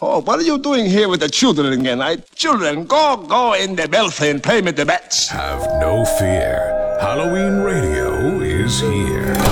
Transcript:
Oh, what are you doing here with the children again? Children, go in the belfry and play me the bets. Have no fear. Halloween radio is here.